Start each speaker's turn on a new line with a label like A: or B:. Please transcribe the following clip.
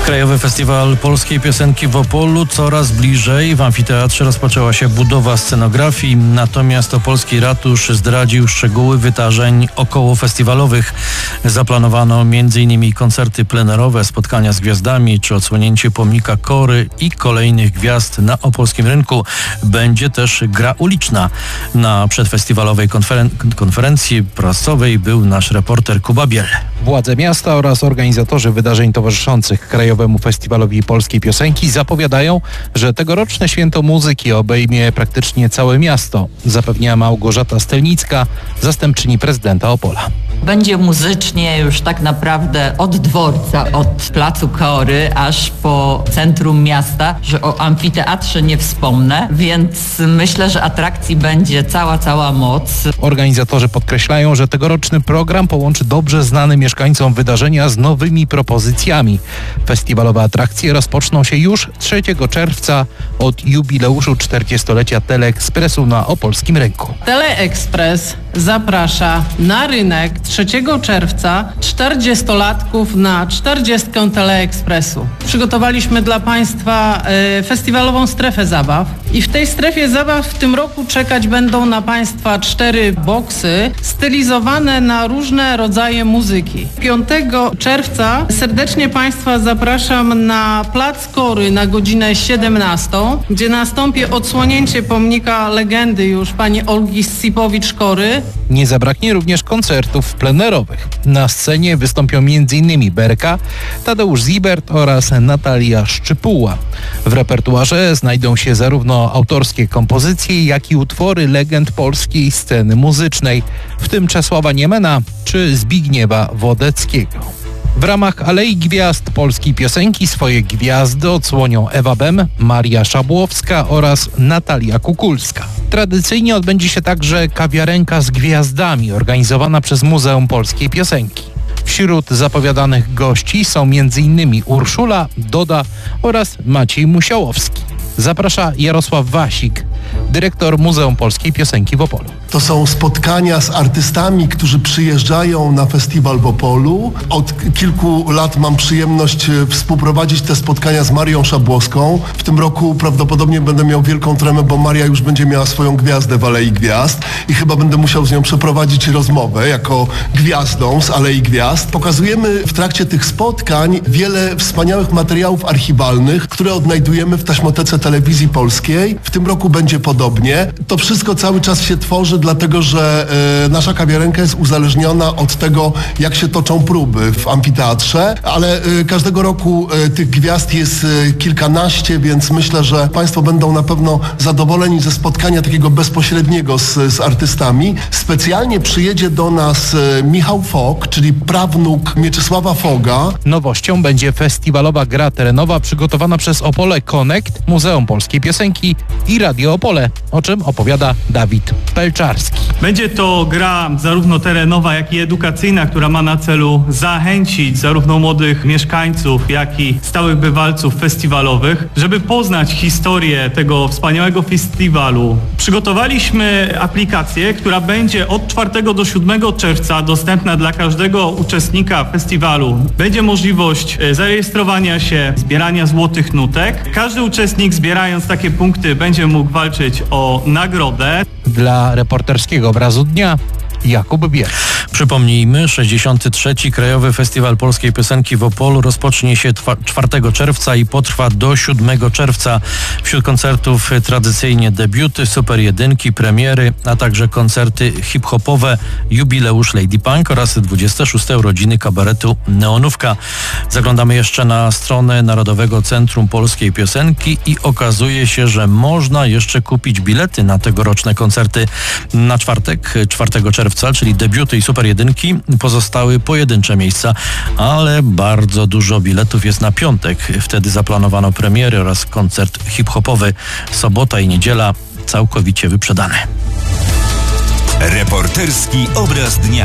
A: Krajowy Festiwal Polskiej Piosenki w Opolu coraz bliżej. W amfiteatrze rozpoczęła się budowa scenografii, natomiast opolski ratusz zdradził szczegóły wydarzeń okołofestiwalowych. Zaplanowano m.in. koncerty plenerowe, spotkania z gwiazdami czy odsłonięcie pomnika Kory i kolejnych gwiazd na opolskim rynku. Będzie też gra uliczna. Na przedfestiwalowej konferencji prasowej był nasz reporter Kuba Biel.
B: Władze miasta oraz organizatorzy wydarzeń towarzyszących Krajowemu Festiwalowi Polskiej Piosenki zapowiadają, że tegoroczne święto muzyki obejmie praktycznie całe miasto, zapewnia Małgorzata Stelnicka, zastępczyni prezydenta Opola.
C: Będzie muzycznie już tak naprawdę od dworca, od placu Kory aż po centrum miasta, że o amfiteatrze nie wspomnę, więc myślę, że atrakcji będzie cała moc.
B: Organizatorzy podkreślają, że tegoroczny program połączy dobrze znane mieszkańcom wydarzenia z nowymi propozycjami. Festiwalowe atrakcje rozpoczną się już 3 czerwca od jubileuszu 40-lecia Teleekspresu na opolskim rynku.
D: Teleekspres zaprasza na rynek 3 czerwca 40-latków na 40. Teleekspresu. Przygotowaliśmy dla Państwa festiwalową strefę zabaw i w tej strefie zabaw w tym roku czekać będą na Państwa 4 boksy stylizowane na różne rodzaje muzyki. 5 czerwca serdecznie Państwa zapraszam na plac Kory na godzinę 17, gdzie nastąpi odsłonięcie pomnika legendy już pani Olgi Scipowicz-Kory.
B: Nie zabraknie również koncertów plenerowych. Na scenie wystąpią m.in. Berka, Tadeusz Zibert oraz Natalia Szczypuła. W repertuarze znajdą się zarówno autorskie kompozycje, jak i utwory legend polskiej sceny muzycznej, w tym Czesława Niemena czy Zbigniewa Wodeckiego. W ramach Alei Gwiazd Polskiej Piosenki swoje gwiazdy odsłonią Ewa Bem, Maria Szabłowska oraz Natalia Kukulska. Tradycyjnie odbędzie się także kawiarenka z gwiazdami organizowana przez Muzeum Polskiej Piosenki. Wśród zapowiadanych gości są m.in. Urszula, Doda oraz Maciej Musiałowski. Zaprasza Jarosław Wasik, dyrektor Muzeum Polskiej Piosenki w Opolu.
E: To są spotkania z artystami, którzy przyjeżdżają na festiwal w Opolu. Od kilku lat mam przyjemność współprowadzić te spotkania z Marią Szabłowską. W tym roku prawdopodobnie będę miał wielką tremę, bo Maria już będzie miała swoją gwiazdę w Alei Gwiazd i chyba będę musiał z nią przeprowadzić rozmowę jako gwiazdą z Alei Gwiazd. Pokazujemy w trakcie tych spotkań wiele wspaniałych materiałów archiwalnych, które odnajdujemy w taśmotece Telewizji Polskiej. W tym roku będzie podobnie. To wszystko cały czas się tworzy, dlatego że nasza kawiarenka jest uzależniona od tego, jak się toczą próby w amfiteatrze, ale każdego roku tych gwiazd jest kilkanaście, więc myślę, że Państwo będą na pewno zadowoleni ze spotkania takiego bezpośredniego z artystami. Specjalnie przyjedzie do nas Michał Fog, czyli prawnuk Mieczysława Foga.
B: Nowością będzie festiwalowa gra terenowa przygotowana przez Opole Connect, Muzeum Polskiej Piosenki i Radio Opole, o czym opowiada Dawid Pelczarski.
F: Będzie to gra zarówno terenowa, jak i edukacyjna, która ma na celu zachęcić zarówno młodych mieszkańców, jak i stałych bywalców festiwalowych, żeby poznać historię tego wspaniałego festiwalu. Przygotowaliśmy aplikację, która będzie od 4 do 7 czerwca dostępna dla każdego uczestnika festiwalu. Będzie możliwość zarejestrowania się, zbierania złotych nutek. Każdy uczestnik, zbierając takie punkty, będzie mógł walczyć o nagrodę.
B: Dla reporterskiego obrazu dnia Jakub Biel.
A: Przypomnijmy, 63. Krajowy Festiwal Polskiej Piosenki w Opolu rozpocznie się 4 czerwca i potrwa do 7 czerwca. Wśród koncertów tradycyjnie debiuty, super jedynki, premiery, a także koncerty hip-hopowe, jubileusz Lady Punk oraz 26. urodziny kabaretu Neonówka. Zaglądamy jeszcze na stronę Narodowego Centrum Polskiej Piosenki i okazuje się, że można jeszcze kupić bilety na tegoroczne koncerty. Na czwartek, 4 czerwca, czyli debiuty i super jedynki, pozostały pojedyncze miejsca, ale bardzo dużo biletów jest na piątek. Wtedy zaplanowano premiery oraz koncert hip-hopowy. Sobota i niedziela całkowicie wyprzedane.
G: Reporterski obraz dnia.